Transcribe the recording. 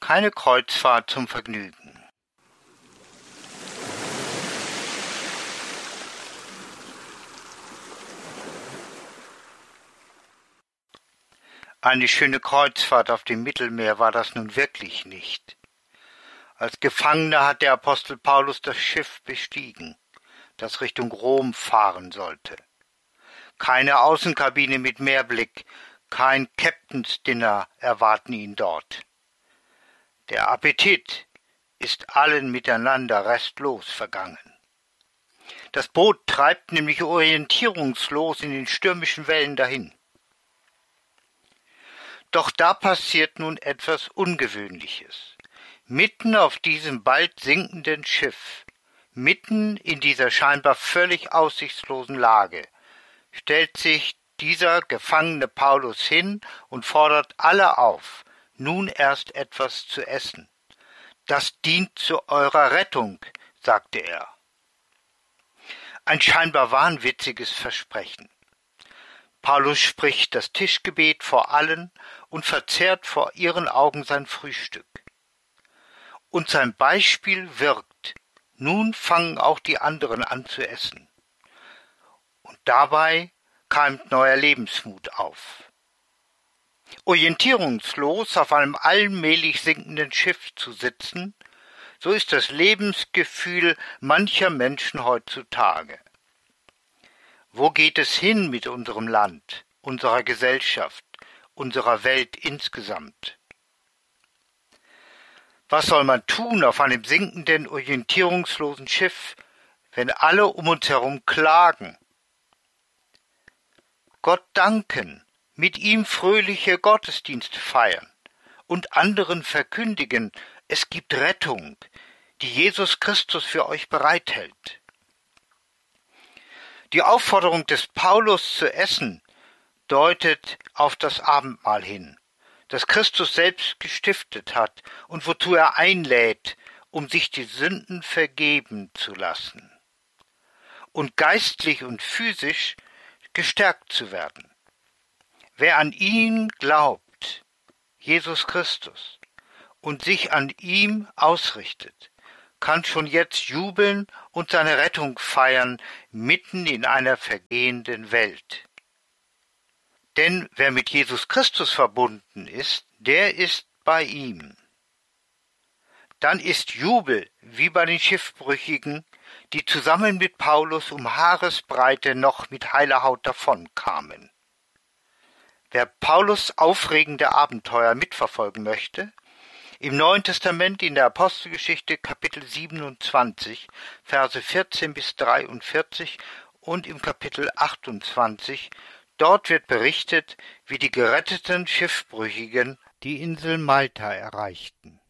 Keine Kreuzfahrt zum Vergnügen. Eine schöne Kreuzfahrt auf dem Mittelmeer war das nun wirklich nicht. Als Gefangener hat der Apostel Paulus das Schiff bestiegen, das Richtung Rom fahren sollte. Keine Außenkabine mit Meerblick, kein Captain's Dinner erwarten ihn dort. Der Appetit ist allen miteinander restlos vergangen. Das Boot treibt nämlich orientierungslos in den stürmischen Wellen dahin. Doch da passiert nun etwas Ungewöhnliches. Mitten auf diesem bald sinkenden Schiff, mitten in dieser scheinbar völlig aussichtslosen Lage, stellt sich dieser gefangene Paulus hin und fordert alle auf, nun erst etwas zu essen. Das dient zu eurer Rettung, sagte er. Ein scheinbar wahnwitziges Versprechen. Paulus spricht das Tischgebet vor allen und verzehrt vor ihren Augen sein Frühstück. Und sein Beispiel wirkt. Nun fangen auch die anderen an zu essen. Und dabei keimt neuer Lebensmut auf. Orientierungslos auf einem allmählich sinkenden Schiff zu sitzen, so ist das Lebensgefühl mancher Menschen heutzutage. Wo geht es hin mit unserem Land, unserer Gesellschaft, unserer Welt insgesamt? Was soll man tun auf einem sinkenden, orientierungslosen Schiff, wenn alle um uns herum klagen? Gott danken, mit ihm fröhliche Gottesdienste feiern und anderen verkündigen, es gibt Rettung, die Jesus Christus für euch bereithält. Die Aufforderung des Paulus zu essen deutet auf das Abendmahl hin, das Christus selbst gestiftet hat und wozu er einlädt, um sich die Sünden vergeben zu lassen und geistlich und physisch gestärkt zu werden. Wer an ihn glaubt, Jesus Christus, und sich an ihm ausrichtet, kann schon jetzt jubeln und seine Rettung feiern, mitten in einer vergehenden Welt. Denn wer mit Jesus Christus verbunden ist, der ist bei ihm. Dann ist Jubel wie bei den Schiffbrüchigen, die zusammen mit Paulus um Haaresbreite noch mit heiler Haut davonkamen. Wer Paulus aufregende Abenteuer mitverfolgen möchte, im Neuen Testament in der Apostelgeschichte Kapitel 27, Verse 14 bis 43 und im Kapitel 28, dort wird berichtet, wie die geretteten Schiffbrüchigen die Insel Malta erreichten.